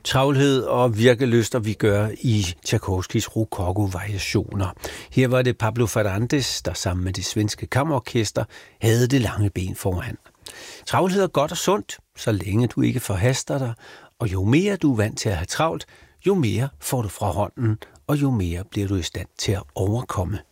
Travlhed og virkelyster vi gør i Tchaikovskys rokoko-variationer. Her var det Pablo Ferrandes, der sammen med det svenske kammerorkester havde det lange ben foran. Travlhed er godt og sundt, så længe du ikke forhaster dig, og jo mere du er vant til at have travlt, jo mere får du fra hånden, og jo mere bliver du i stand til at overkomme